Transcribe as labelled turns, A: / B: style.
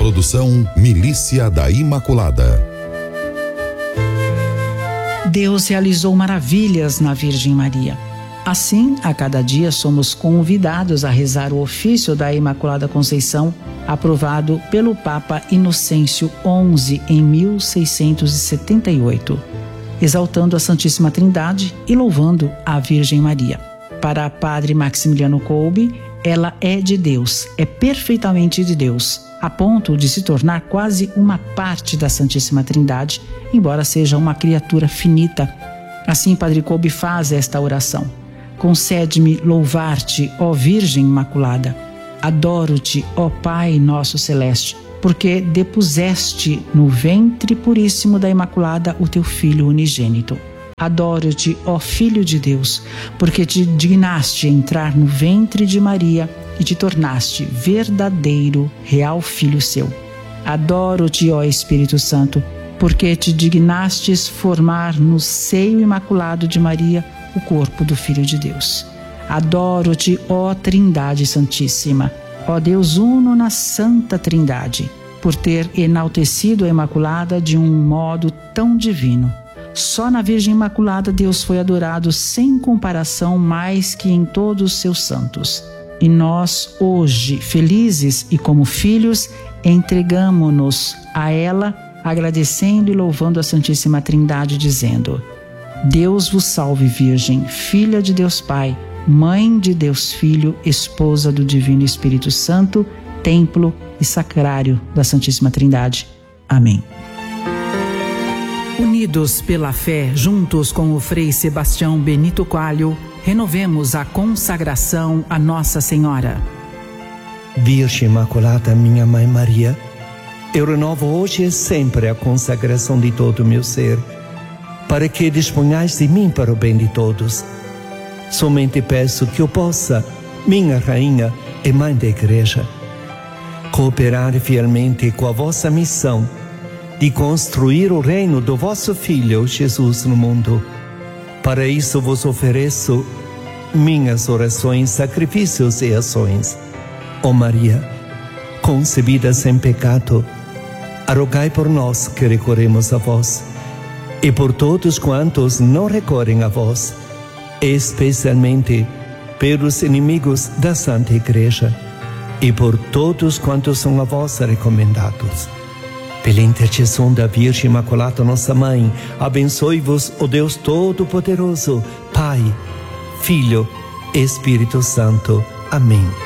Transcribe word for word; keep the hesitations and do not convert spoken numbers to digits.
A: Produção Milícia da Imaculada.
B: Deus realizou maravilhas na Virgem Maria. Assim, a cada dia somos convidados a rezar o ofício da Imaculada Conceição, aprovado pelo Papa Inocêncio onze em mil seiscentos e setenta e oito, exaltando a Santíssima Trindade e louvando a Virgem Maria. Para Padre Maximiliano Kolbe, ela é de Deus, é perfeitamente de Deus, a ponto de se tornar quase uma parte da Santíssima Trindade, embora seja uma criatura finita. Assim, Padre Kolbe faz esta oração: concede-me louvar-te, ó Virgem Imaculada. Adoro-te, ó Pai nosso celeste, porque depuseste no ventre puríssimo da Imaculada o teu Filho unigênito. Adoro-te, ó Filho de Deus, porque te dignaste entrar no ventre de Maria e te tornaste verdadeiro, real Filho seu. Adoro-te, ó Espírito Santo, porque te dignastes formar no seio imaculado de Maria o corpo do Filho de Deus. Adoro-te, ó Trindade Santíssima, ó Deus uno na Santa Trindade, por ter enaltecido a Imaculada de um modo tão divino. Só na Virgem Imaculada Deus foi adorado sem comparação mais que em todos os seus santos. E nós, hoje, felizes e como filhos, entregamo-nos a ela, agradecendo e louvando a Santíssima Trindade, dizendo: Deus vos salve, Virgem, filha de Deus Pai, mãe de Deus Filho, esposa do Divino Espírito Santo, templo e sacrário da Santíssima Trindade. Amém. Unidos pela fé, juntos com o Frei Sebastião Benito Coelho, renovemos a consagração a Nossa Senhora.
C: Virgem Imaculada, minha Mãe Maria, eu renovo hoje e sempre a consagração de todo o meu ser, para que disponhais de mim para o bem de todos. Somente peço que eu possa, minha Rainha e Mãe da Igreja, cooperar fielmente com a vossa missão de construir o reino do vosso Filho Jesus no mundo. Para isso vos ofereço minhas orações, sacrifícios e ações. Ó Maria, concebida sem pecado, rogai por nós que recorremos a vós, e por todos quantos não recorrem a vós, especialmente pelos inimigos da Santa Igreja, e por todos quantos são a vós recomendados. Pela intercessão da Virgem Imaculada, nossa Mãe, abençoe-vos o Deus Todo-Poderoso, Pai, Filho e Espírito Santo. Amém.